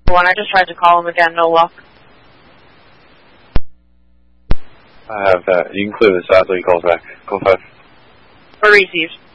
One, I just tried to call him again, no luck. I have that. You can clear this out so he calls back. Call 5. Or received.